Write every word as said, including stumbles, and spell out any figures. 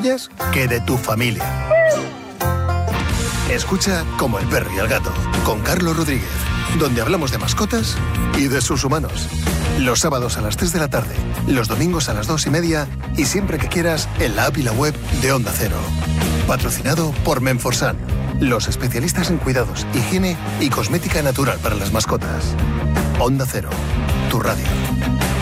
tuyas que de tu familia. Escucha Como el perro y el gato, con Carlos Rodríguez, donde hablamos de mascotas y de sus humanos. Los sábados a las tres de la tarde, los domingos a las dos y media y siempre que quieras en la app y la web de Onda Cero. Patrocinado por Menforsan, los especialistas en cuidados, higiene y cosmética natural para las mascotas. Onda Cero, tu radio.